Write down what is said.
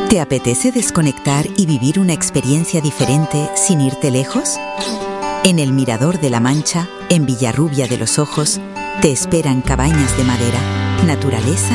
¿Te apetece desconectar y vivir una experiencia diferente sin irte lejos? En el Mirador de la Mancha, en Villarrubia de los Ojos, te esperan cabañas de madera, naturaleza